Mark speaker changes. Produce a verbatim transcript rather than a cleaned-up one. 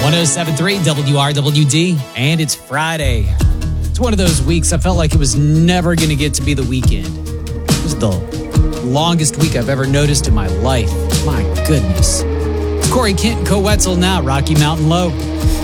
Speaker 1: one oh seven point three W R W D, and it's Friday. It's one of those weeks I felt like it was never going to get to be the weekend. It was the longest week I've ever noticed in my life. My goodness. It's Corey Kent and Co Wetzel now, Rocky Mountain Low.